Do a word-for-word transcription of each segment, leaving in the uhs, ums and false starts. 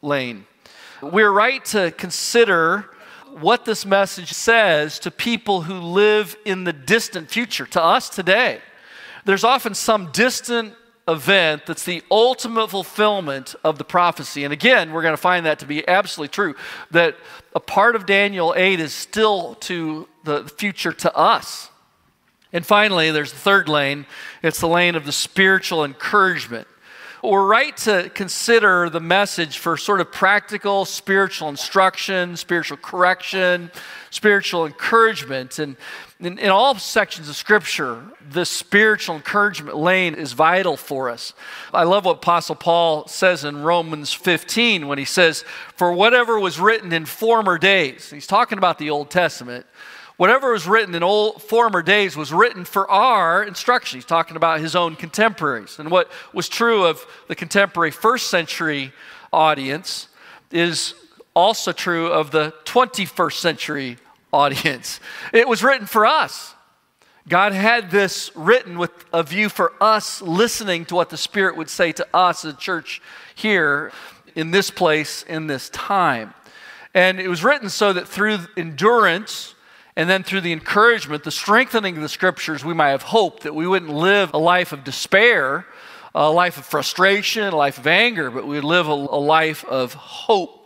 lane. We're right to consider what this message says to people who live in the distant future, to us today. There's often some distant event that's the ultimate fulfillment of the prophecy. And again, we're going to find that to be absolutely true, that a part of Daniel eight is still to the future to us. And finally, there's the third lane. It's the lane of the spiritual encouragement. We're right to consider the message for sort of practical spiritual instruction, spiritual correction, spiritual encouragement. And in, in all sections of Scripture, this spiritual encouragement lane is vital for us. I love what Apostle Paul says in Romans fifteen when he says, "For whatever was written in former days," he's talking about the Old Testament, "whatever was written in old former days was written for our instruction." He's talking about his own contemporaries. And what was true of the contemporary first century audience is also true of the twenty-first century audience. It was written for us. God had this written with a view for us listening to what the Spirit would say to us as a church here in this place, in this time. And it was written so that through endurance and then through the encouragement, the strengthening of the Scriptures, we might have hope that we wouldn't live a life of despair, a life of frustration, a life of anger, but we would live a, a life of hope.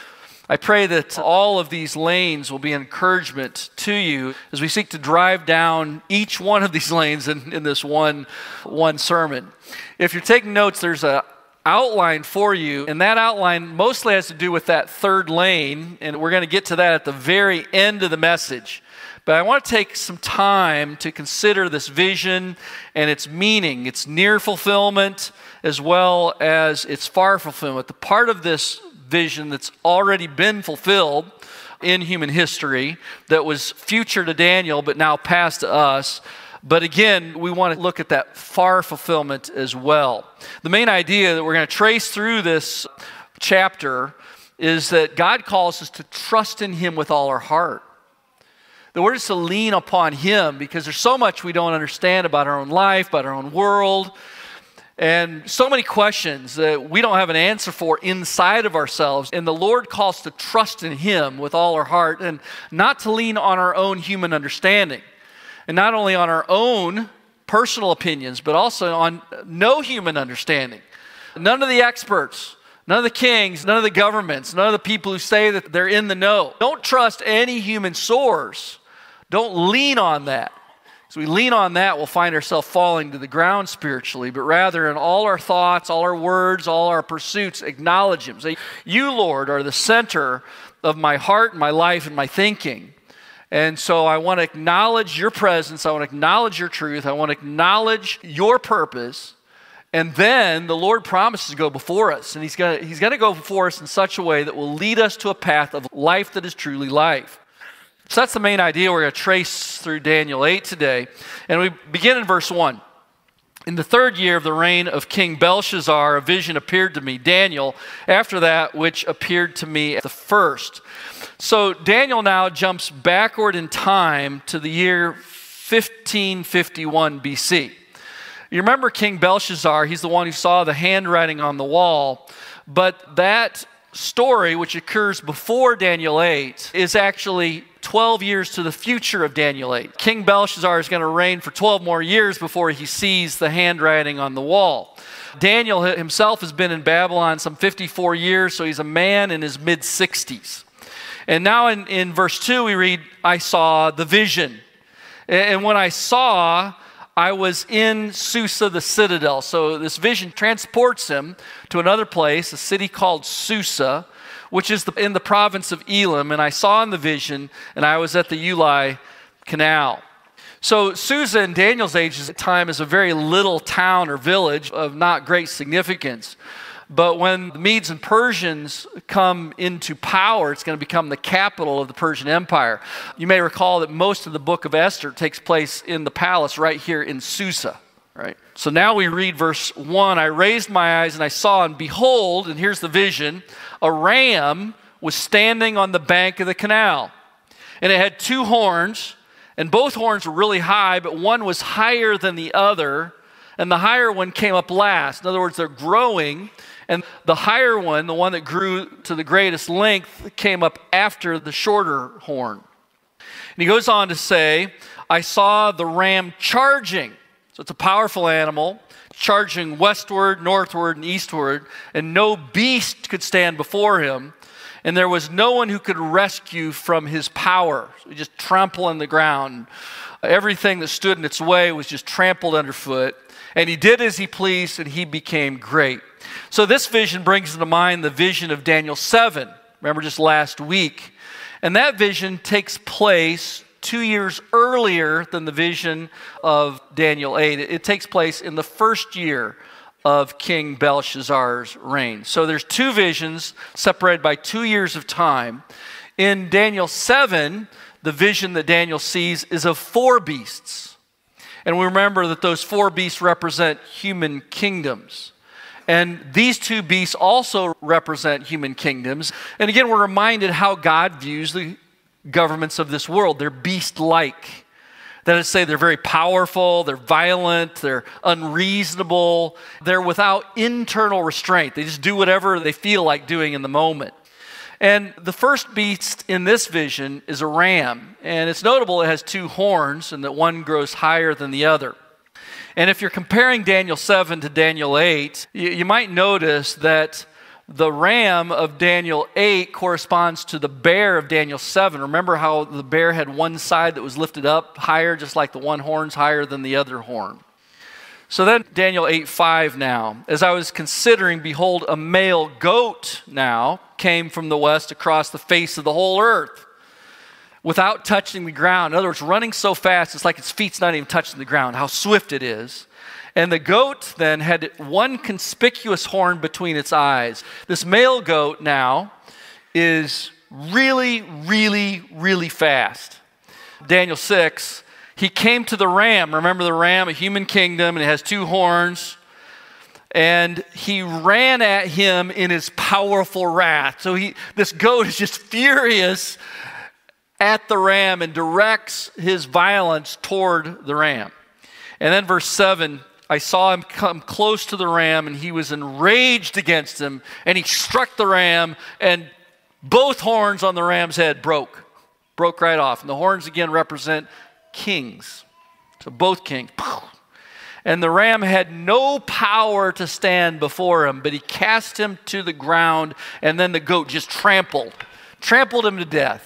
I pray that all of these lanes will be an encouragement to you as we seek to drive down each one of these lanes in, in this one, one sermon. If you're taking notes, there's a outline for you, and that outline mostly has to do with that third lane, and we're going to get to that at the very end of the message. But I want to take some time to consider this vision and its meaning, its near fulfillment as well as its far fulfillment. The part of this vision that's already been fulfilled in human history that was future to Daniel but now past to us. But again, we want to look at that far fulfillment as well. The main idea that we're going to trace through this chapter is that God calls us to trust in Him with all our heart. That we're just to lean upon Him because there's so much we don't understand about our own life, about our own world, and so many questions that we don't have an answer for inside of ourselves. And the Lord calls us to trust in Him with all our heart and not to lean on our own human understanding. And not only on our own personal opinions, but also on no human understanding. None of the experts, none of the kings, none of the governments, none of the people who say that they're in the know. Don't trust any human source. Don't lean on that. As we lean on that, we'll find ourselves falling to the ground spiritually, but rather in all our thoughts, all our words, all our pursuits, acknowledge Him. Say, "You, Lord, are the center of my heart and my life and my thinking. And so I want to acknowledge your presence. I want to acknowledge your truth. I want to acknowledge your purpose." And then the Lord promises to go before us. And He's going to, He's going to go before us in such a way that will lead us to a path of life that is truly life. So that's the main idea we're going to trace through Daniel eight today. And we begin in verse one. "In the third year of the reign of King Belshazzar, a vision appeared to me, Daniel, after that which appeared to me at the first." So Daniel now jumps backward in time to the year fifteen fifty-one B C. You remember King Belshazzar, he's the one who saw the handwriting on the wall, but that story, which occurs before Daniel eight, is actually twelve years to the future of Daniel eight. King Belshazzar is going to reign for twelve more years before he sees the handwriting on the wall. Daniel himself has been in Babylon some fifty-four years, so he's a man in his mid-sixties. And now in, in verse two we read, "I saw the vision. And when I saw, I was in Susa the citadel." So this vision transports him to another place, a city called Susa, which is the, in the province of Elam. "And I saw in the vision, and I was at the Ulai Canal." So Susa in Daniel's age at the time is a very little town or village of not great significance. But when the Medes and Persians come into power, it's going to become the capital of the Persian Empire. You may recall that most of the book of Esther takes place in the palace right here in Susa. Right? So now we read verse one. "I raised my eyes and I saw, and behold," and here's the vision, "a ram was standing on the bank of the canal. And it had two horns, and both horns were really high, but one was higher than the other, and the higher one came up last." In other words, they're growing, And the higher one, the one that grew to the greatest length, came up after the shorter horn. And he goes on to say, I saw the ram charging. So it's a powerful animal, charging westward, northward, and eastward, and no beast could stand before him. And there was no one who could rescue from his power. So he just trampled on the ground. Everything that stood in its way was just trampled underfoot. And he did as he pleased, and he became great. So this vision brings to mind the vision of Daniel seven. Remember just last week. And that vision takes place two years earlier than the vision of Daniel eight. It, it takes place in the first year of King Belshazzar's reign. So there's two visions separated by two years of time. In Daniel seven, the vision that Daniel sees is of four beasts. And we remember that those four beasts represent human kingdoms. And these two beasts also represent human kingdoms. And again, we're reminded how God views the governments of this world. They're beast-like. That is to say, they're very powerful, they're violent, they're unreasonable, they're without internal restraint. They just do whatever they feel like doing in the moment. And the first beast in this vision is a ram. And it's notable it has two horns and that one grows higher than the other. And if you're comparing Daniel seven to Daniel eight, you, you might notice that the ram of Daniel eight corresponds to the bear of Daniel seven. Remember how the bear had one side that was lifted up higher, just like the one horn's higher than the other horn. So then Daniel eight five now. As I was considering, behold, a male goat now came from the west across the face of the whole earth without touching the ground. In other words, running so fast, it's like its feet's not even touching the ground, how swift it is. And the goat then had one conspicuous horn between its eyes. This male goat now is really, really, really fast. Daniel six, he came to the ram. Remember the ram, a human kingdom, and it has two horns. And he ran at him in his powerful wrath. So he, this goat is just furious at the ram and directs his violence toward the ram. And then verse seven, I saw him come close to the ram, and he was enraged against him, and he struck the ram, and both horns on the ram's head broke. Broke right off. And the horns again represent kings. So both kings. And the ram had no power to stand before him, but he cast him to the ground, and then the goat just trampled, trampled him to death.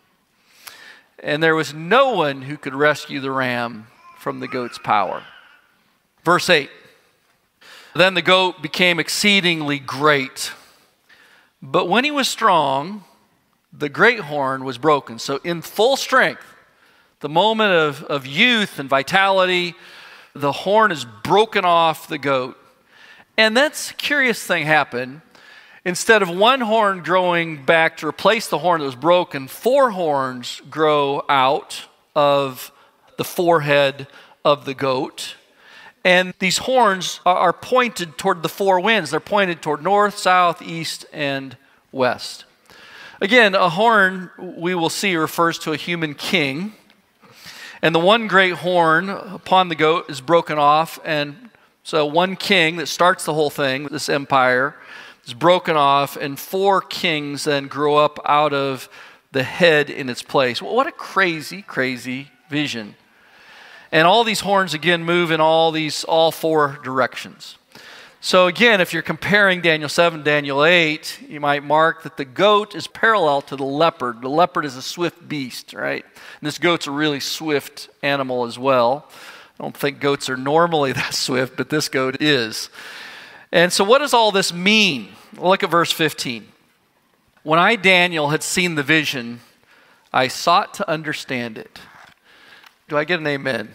And there was no one who could rescue the ram from the goat's power. Verse eight, then the goat became exceedingly great. But when he was strong, the great horn was broken. So in full strength, the moment of, of youth and vitality, the horn is broken off the goat. And that's a curious thing happened. Instead of one horn growing back to replace the horn that was broken, four horns grow out of the forehead of the goat. And these horns are pointed toward the four winds. They're pointed toward north, south, east, and west. Again, a horn, we will see, refers to a human king. And the one great horn upon the goat is broken off. And so one king that starts the whole thing, this empire, is broken off. And four kings then grow up out of the head in its place. What a crazy, crazy vision. And all these horns again move in all these, all four directions. So again, if you're comparing Daniel seven, Daniel eight, you might mark that the goat is parallel to the leopard. The leopard is a swift beast, right? And this goat's a really swift animal as well. I don't think goats are normally that swift, but this goat is. And so what does all this mean? Well, look at verse fifteen. When I, Daniel, had seen the vision, I sought to understand it. Do I get an amen?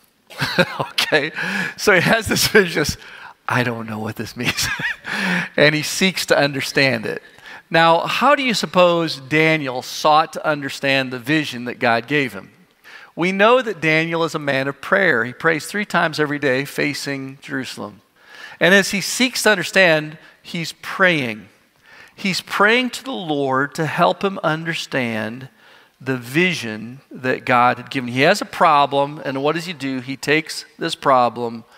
Okay. So he has this vision. I don't know what this means. And he seeks to understand it. Now, how do you suppose Daniel sought to understand the vision that God gave him? We know that Daniel is a man of prayer. He prays three times every day facing Jerusalem. And as he seeks to understand, he's praying. He's praying to the Lord to help him understand the vision that God had given. He has a problem, and what does he do? He takes this problem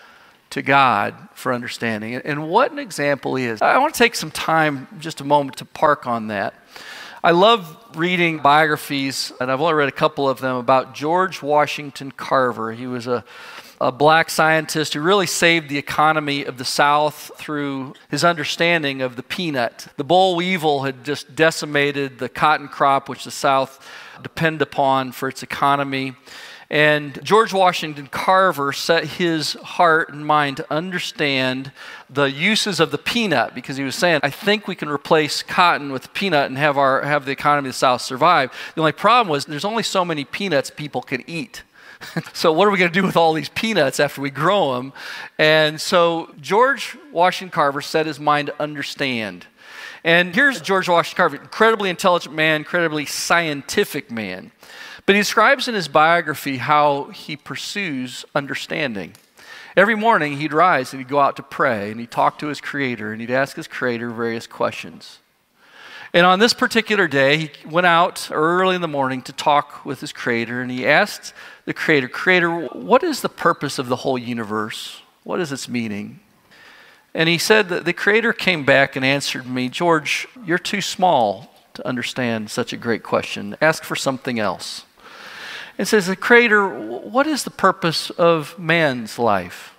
to God for understanding. And what an example he is. I want to take some time, just a moment, to park on that. I love reading biographies, and I've only read a couple of them, about George Washington Carver. He was a, a black scientist who really saved the economy of the South through his understanding of the peanut. The boll weevil had just decimated the cotton crop, which the South depended upon for its economy. And George Washington Carver set his heart and mind to understand the uses of the peanut, because he was saying, I think we can replace cotton with peanut and have our have the economy of the South survive. The only problem was there's only so many peanuts people can eat. So what are we going to do with all these peanuts after we grow them? And so George Washington Carver set his mind to understand. And here's George Washington Carver, incredibly intelligent man, incredibly scientific man. But he describes in his biography how he pursues understanding. Every morning he'd rise and he'd go out to pray, and he'd talk to his Creator, and he'd ask his Creator various questions. And on this particular day, he went out early in the morning to talk with his Creator, and he asked the Creator, Creator, what is the purpose of the whole universe? What is its meaning? And he said that the Creator came back and answered me, George, you're too small to understand such a great question. Ask for something else. It says, the Creator, what is the purpose of man's life?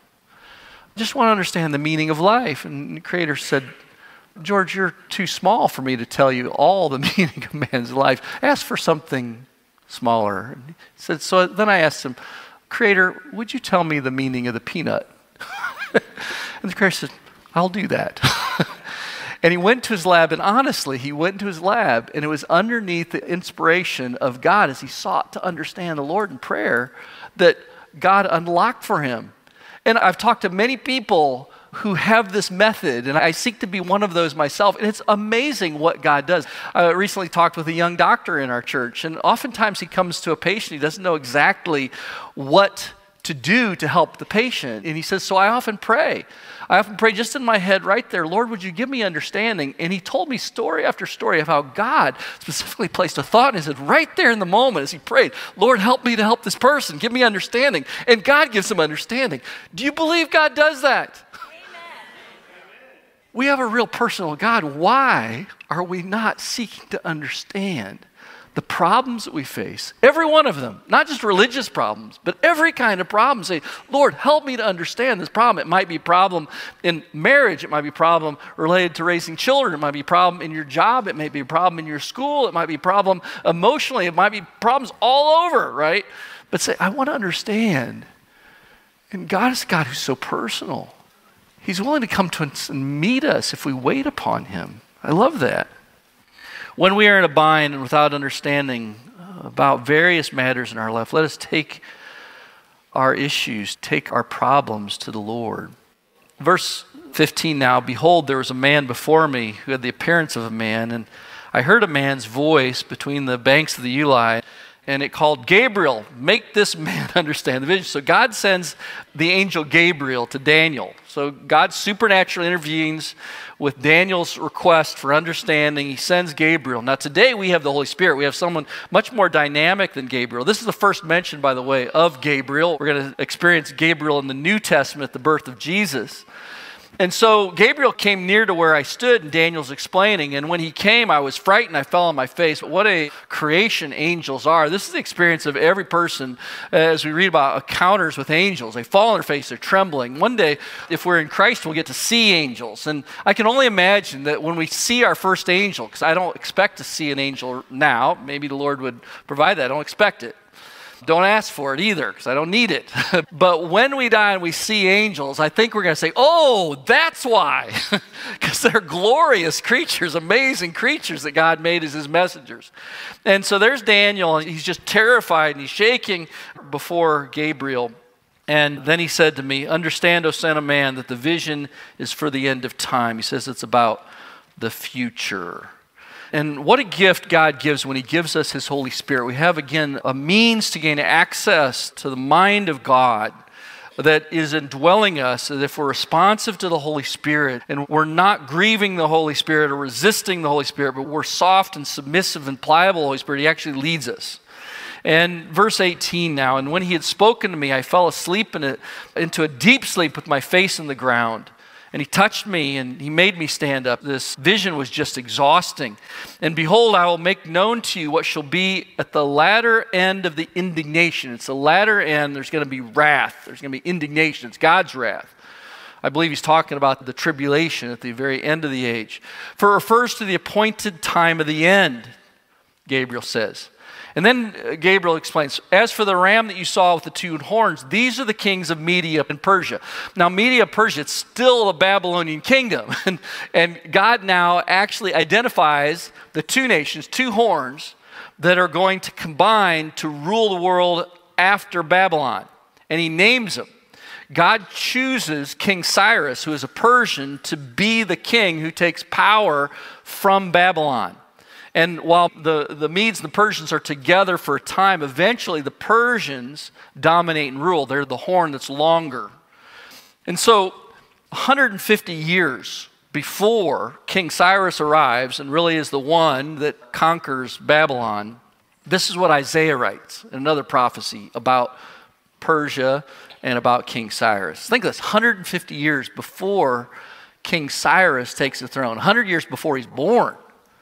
I just want to understand the meaning of life. And the Creator said, George, you're too small for me to tell you all the meaning of man's life. Ask for something smaller. And he said, so then I asked him, Creator, would you tell me the meaning of the peanut? And the Creator said, I'll do that. And he went to his lab, and honestly, he went into his lab, and it was underneath the inspiration of God as he sought to understand the Lord in prayer that God unlocked for him. And I've talked to many people who have this method, and I seek to be one of those myself, and it's amazing what God does. I recently talked with a young doctor in our church, and oftentimes he comes to a patient, he doesn't know exactly what to do to help the patient, and he says, so I often pray. I often pray just in my head right there, Lord, would you give me understanding? And he told me story after story of how God specifically placed a thought in his head right there in the moment as he prayed, Lord, help me to help this person, give me understanding. And God gives him understanding. Do you believe God does that? Amen. We have a real personal God. Why are we not seeking to understand the problems that we face, every one of them, not just religious problems, but every kind of problem? Say, Lord, help me to understand this problem. It might be a problem in marriage. It might be a problem related to raising children. It might be a problem in your job. It may be a problem in your school. It might be a problem emotionally. It might be problems all over, right? But say, I want to understand. And God is a God who's so personal. He's willing to come to us and meet us if we wait upon him. I love that. When we are in a bind and without understanding about various matters in our life, let us take our issues, take our problems to the Lord. Verse fifteen now, behold, there was a man before me who had the appearance of a man, and I heard a man's voice between the banks of the Ulai, and it called, Gabriel, make this man understand the vision. So God sends the angel Gabriel to Daniel. So God supernaturally intervenes with Daniel's request for understanding. He sends Gabriel. Now today we have the Holy Spirit. We have someone much more dynamic than Gabriel. This is the first mention, by the way, of Gabriel. We're going to experience Gabriel in the New Testament, the birth of Jesus. And so Gabriel came near to where I stood, and Daniel's explaining, and when he came, I was frightened, I fell on my face. What a creation angels are. This is the experience of every person as we read about encounters with angels. They fall on their face, they're trembling. One day, if we're in Christ, we'll get to see angels. And I can only imagine that when we see our first angel, because I don't expect to see an angel now, maybe the Lord would provide that, I don't expect it. Don't ask for it either, because I don't need it. But when we die and we see angels, I think we're going to say, oh, that's why. Because they're glorious creatures, amazing creatures that God made as his messengers. And so there's Daniel, and he's just terrified, and he's shaking before Gabriel. And then he said to me, understand, O son of man, that the vision is for the end of time. He says it's about the future. And what a gift God gives when he gives us his Holy Spirit. We have, again, a means to gain access to the mind of God that is indwelling us, that if we're responsive to the Holy Spirit and we're not grieving the Holy Spirit or resisting the Holy Spirit, but we're soft and submissive and pliable to the Holy Spirit, he actually leads us. And verse eighteen now, and when he had spoken to me, I fell asleep in a, into a deep sleep with my face in the ground. And he touched me and he made me stand up. This vision was just exhausting. And behold, I will make known to you what shall be at the latter end of the indignation. It's the latter end. There's going to be wrath. There's going to be indignation. It's God's wrath. I believe he's talking about the tribulation at the very end of the age. For it refers to the appointed time of the end, Gabriel says. And then Gabriel explains, as for the ram that you saw with the two horns, these are the kings of Media and Persia. Now, Media and Persia, it's still a Babylonian kingdom. And, and God now actually identifies the two nations, two horns, that are going to combine to rule the world after Babylon. And he names them. God chooses King Cyrus, who is a Persian, to be the king who takes power from Babylon. And while the, the Medes and the Persians are together for a time, eventually the Persians dominate and rule. They're the horn that's longer. And so one hundred fifty years before King Cyrus arrives and really is the one that conquers Babylon, this is what Isaiah writes in another prophecy about Persia and about King Cyrus. Think of this, one hundred fifty years before King Cyrus takes the throne, one hundred years before he's born.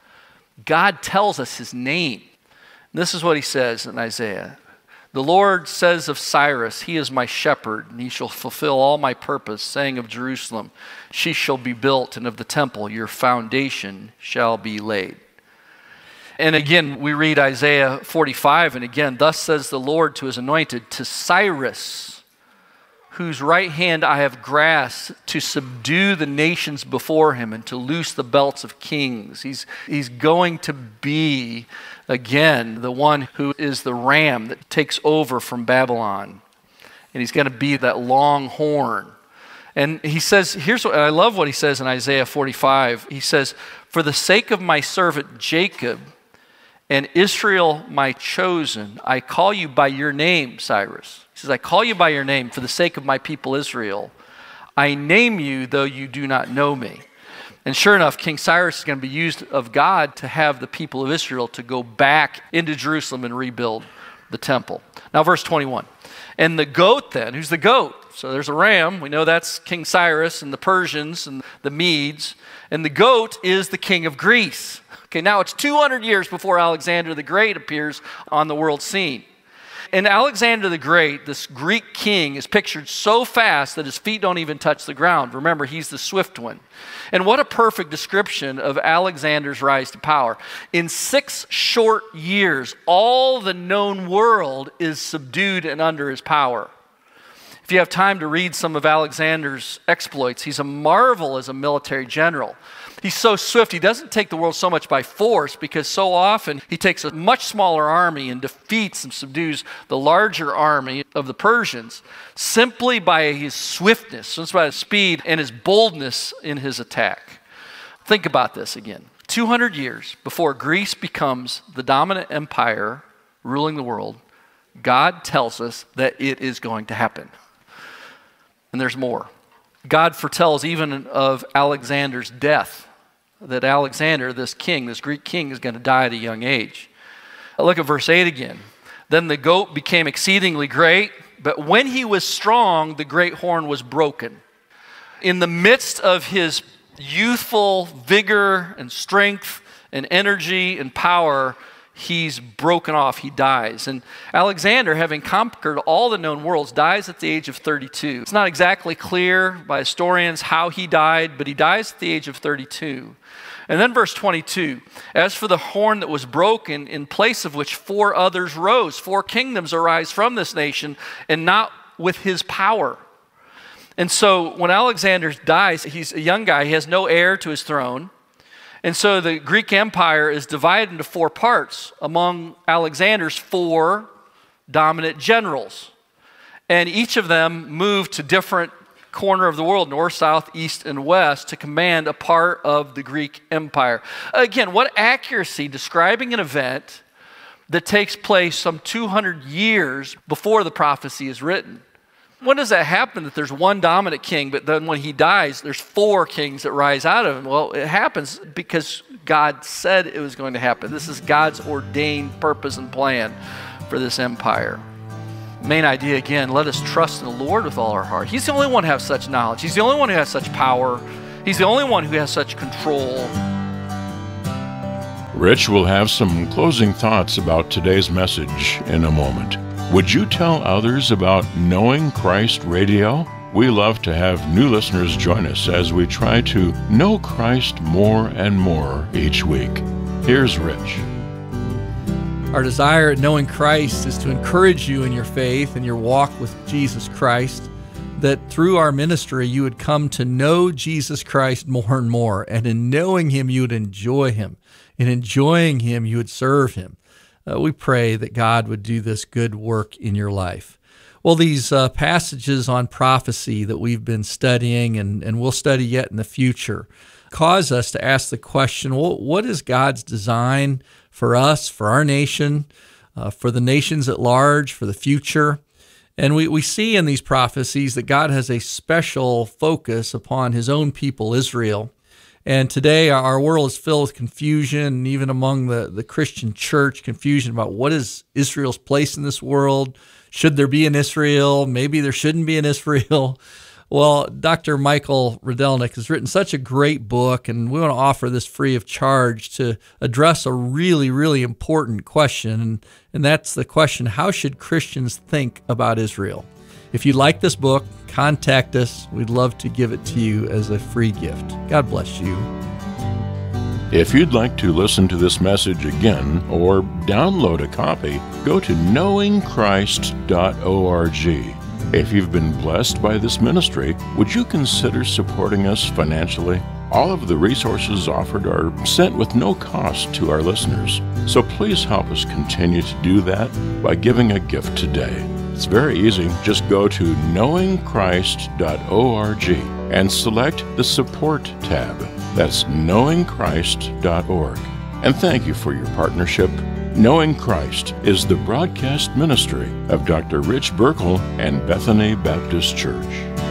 God tells us his name. This is what he says in Isaiah. The Lord says of Cyrus, he is my shepherd, and he shall fulfill all my purpose, saying of Jerusalem, she shall be built, and of the temple, your foundation shall be laid. And again, we read Isaiah forty-five, and again, thus says the Lord to his anointed, to Cyrus, whose right hand I have grasped, to subdue the nations before him and to loose the belts of kings. He's, he's going to be, again, the one who is the ram that takes over from Babylon. And he's going to be that long horn. And he says, here's what, and I love what he says in Isaiah forty-five. He says, for the sake of my servant Jacob and Israel my chosen, I call you by your name, Cyrus. He says, I call you by your name for the sake of my people Israel. I name you, though you do not know me. And sure enough, King Cyrus is going to be used of God to have the people of Israel to go back into Jerusalem and rebuild the temple. Now, verse twenty-one. And the goat then, who's the goat? So there's a ram. We know that's King Cyrus and the Persians and the Medes. And the goat is the king of Greece. Okay, now it's two hundred years before Alexander the Great appears on the world scene. And Alexander the Great, this Greek king, is pictured so fast that his feet don't even touch the ground. Remember, he's the swift one. And what a perfect description of Alexander's rise to power. In six short years, all the known world is subdued and under his power. If you have time to read some of Alexander's exploits, he's a marvel as a military general. He's so swift, he doesn't take the world so much by force because so often he takes a much smaller army and defeats and subdues the larger army of the Persians simply by his swiftness, just by his speed and his boldness in his attack. Think about this again. two hundred years before Greece becomes the dominant empire ruling the world, God tells us that it is going to happen. And there's more. God foretells even of Alexander's death, that Alexander, this king, this Greek king, is going to die at a young age. Look at verse eight again. Then the goat became exceedingly great, but when he was strong, the great horn was broken. In the midst of his youthful vigor and strength and energy and power, he's broken off, he dies. And Alexander, having conquered all the known worlds, dies at the age of thirty-two. It's not exactly clear by historians how he died, but he dies at the age of thirty-two. And then verse twenty-two, as for the horn that was broken, in place of which four others rose, four kingdoms arise from this nation, and not with his power. And so when Alexander dies, he's a young guy, he has no heir to his throne. And so the Greek Empire is divided into four parts among Alexander's four dominant generals. And each of them moved to different corner of the world, north, south, east, and west, to command a part of the Greek Empire. Again, what accuracy describing an event that takes place some two hundred years before the prophecy is written. When does that happen that there's one dominant king, but then when he dies, there's four kings that rise out of him? Well, it happens because God said it was going to happen. This is God's ordained purpose and plan for this empire. Main idea again, let us trust in the Lord with all our heart. He's the only one who has such knowledge. He's the only one who has such power. He's the only one who has such control. Rich will have some closing thoughts about today's message in a moment. Would you tell others about Knowing Christ Radio? We love to have new listeners join us as we try to know Christ more and more each week. Here's Rich. Our desire at Knowing Christ is to encourage you in your faith and your walk with Jesus Christ, that through our ministry you would come to know Jesus Christ more and more, and in knowing Him you would enjoy Him. In enjoying Him you would serve Him. Uh, we pray that God would do this good work in your life. Well, these uh, passages on prophecy that we've been studying and, and we'll study yet in the future cause us to ask the question, well, what is God's design for us, for our nation, uh, for the nations at large, for the future? And we, we see in these prophecies that God has a special focus upon His own people, Israel. And today our world is filled with confusion, even among the, the Christian church, confusion about what is Israel's place in this world. Should there be an Israel? Maybe there shouldn't be an Israel. Well, Doctor Michael Rydelnik has written such a great book, and we want to offer this free of charge to address a really, really important question, and, and that's the question, how should Christians think about Israel? If you like this book, contact us. We'd love to give it to you as a free gift. God bless you. If you'd like to listen to this message again or download a copy, go to knowing christ dot org. If you've been blessed by this ministry, would you consider supporting us financially? All of the resources offered are sent with no cost to our listeners, so please help us continue to do that by giving a gift today. It's very easy. Just go to knowing christ dot org and select the Support tab. That's knowing christ dot org. And thank you for your partnership. Knowing Christ is the broadcast ministry of Doctor Rich Burkle and Bethany Baptist Church.